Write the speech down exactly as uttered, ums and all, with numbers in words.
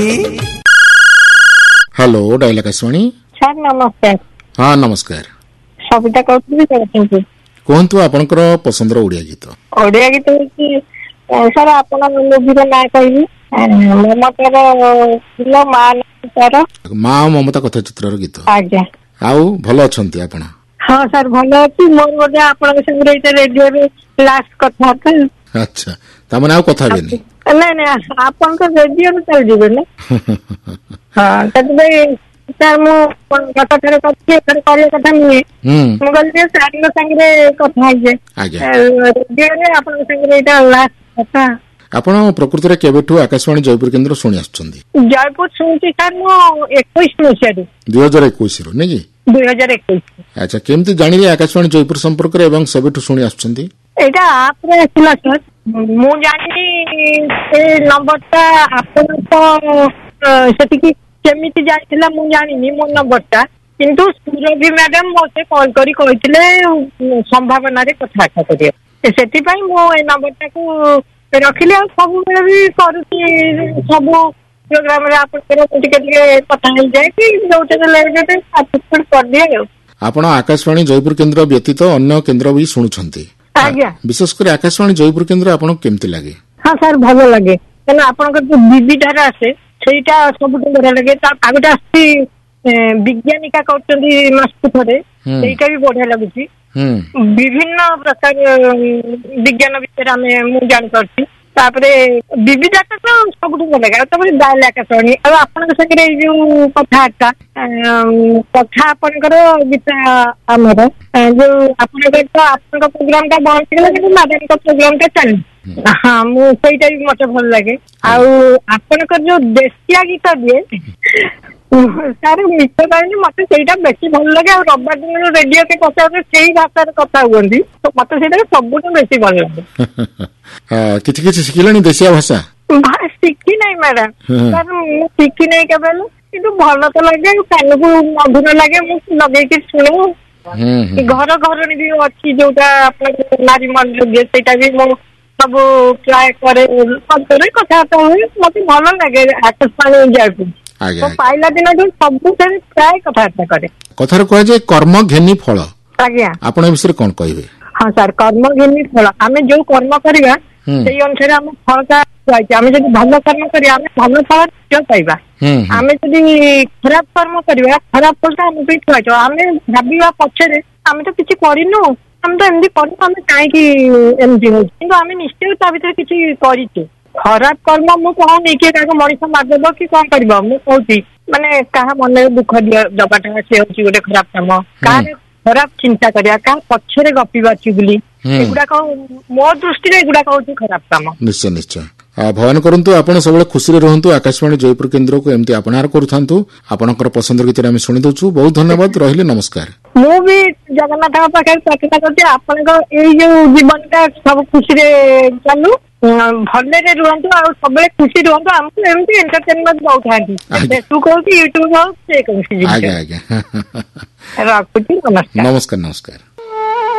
Hello dial Akashvani sir नमस्कार। हाँ नमस्कार सविता कहती कहतु आपनकर पसंदर ओडिया गीत ओडिया गीत सर आपण मुभीर ना कहबी ममतार फूल मार माँ ममता कथा चित्र गीत आज्ञा आउ भल अछंती आपण हाँ सर भल अच्छी मोर गोटे आपण संगे रेडियो लास्ट कथा अच्छा तामने आउ कथा बेनी नहीं नहीं आपण रेडियो चल जीवे ना हाँ सर मु गत थर कर कथा नुहे मु गली सारी संगे कथा रेडियो आपण संगे लास्ट कथा आपण प्रकृति केबेठू आकाशवाणी जयपुर केन्द्र शुणी आछंती जयपुर शुणी सर मु इक्कीस मसीह दुई हजार इक्कीस रु नहीं दुई हजार इक्कीस अच्छा केमती जानिले आकाशवाणी जयपुर संपर्क रे एवं सेबेठू शुणी आछंती एटा आप रे आछला सर मु जानि ए नंबर ता आपण तो सेति की केमिति जाइथिला मु जानिनी मो नंबर ता किंतु सुरभि मैडम मोते कॉल करी कहिथिले संभावना रे कथा करियो सेति पई मो ए नंबर ता को रखिले सब बेले भी करूची सब प्रोग्राम रे आप टिके टिके कथा हो जाए कि जोटे लेते पार्टिसिपेट कर दिए आपण आकाशवाणी जयपुर केन्द्र व्यतीत अन्य केन्द्र भी शुणुछंती आज्ञा विशेष कर आकाशवाणी जयपुर केन्द्र आपण केमती लागे हाँ सर भलो लागे कना आपण जो विविधर आसे सेटा सब बढ़िया लगे आगोटे आसी विज्ञानिका करछंती मास्टरे सेटा भी बढ़िया लागुची विभिन्न प्रकार विज्ञान विषय आमे मु जान करछी तापरे विविधता तो सब भल लगे तापरे डायल आकाशवाणी आ आपन संगे जो कथा कथा आपनकर गीता हमर जो आपनकर तो आपन प्रोग्राम का बंद केला कि मैडम का प्रोग्राम का चल हाँ मु सेटा भी मते भल लगे आ आपनकर जो देसिया गीत दिए सर मित कहनी मत बेसी भल लगे और रविवार दिन रेडियो के कथा से भाषा कथा हुई तो मत सब बेसी भल लगे किछि किछि शिखिलानी देसिया भाषा शिखी नहीं मैडम सर मु शिखी नहीं केवल किंतु भल तो लगे कान को मधुर लगे मु लगे शुणे घर घर भी अच्छी जोटा नारी मन योग्य सेटा भी मु सब ट्राए करे कथबार्ता हुए मत भल लगे आकाशवाणी जयपुर तो पाइला दिन जो सब प्राय कथबार्ता करे कथार कह जाए कर्म घेनी फल आज्ञा आपण विषय कौन कहबे हाँ सर कर्म घेनी फल आम जो कर्म करवा से अनुसार आम फलटा आम जब भल कर्म करिया आम भल फल पाइबा आम जब खराब कर्म करवा खराब फलटा आम थुआ आम भाविया पछरे आम तो किसी करनु आम तो एमती कर आम कहीं एमती हो आम निश्चय ता भर किसी करें खराब कर्म मु कहनी कि मनीष मारदेव कि कौन कर माने क्या मन दुख दबाटा से हूँ गोटे खराब काम क्या खराब चिंता करिया क्या पछरे गपिबा चुगली एगुड़ाक मो दृष्टि एगुड़ाक हूँ खराब काम निश्चय निश्चय भगवान करंतु आपण सब खुशी रहंतु आकाशवाणी जयपुर केन्द्र को एमती अपनार करूथांतु आपनकर पसंद गीत आम शुणी दउछु बहुत धन्यवाद रहिले नमस्कार मु भी जगन्नाथ पाखे प्रार्थना करते आपन जो जीवन का सब खुशी रे चलू भले रुहतु आ सब खुशी रुहतु आमको एमती एंटरटेनमेंट दउथांती फेसबुक हो कि यूट्यूब हो से कहूँ आज्ञा आज्ञा रखुची नमस्कार नमस्कार नमस्कार।